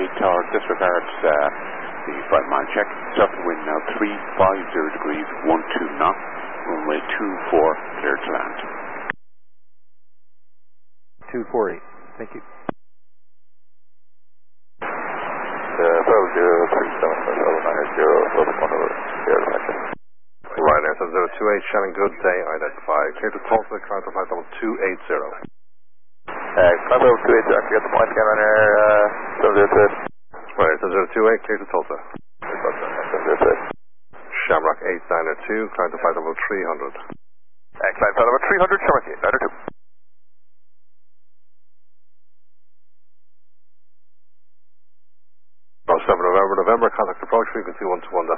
tower disregards the flight mile check. Surface wind now 350 degrees, 12 knots. Runway 24, clear to land. 248, thank you. 00377, Ryanair 7028, Shannon, good day, identify. Clear to Tulsa, climb to flight level 280. Climb level 280, I forget the point again, Ryanair 702. Ryanair 7028, clear to Tulsa. 702. Shamrock 892, climb to flight level 300. Climb flight level 300, Shamrock 892. November, contact approach frequency 121.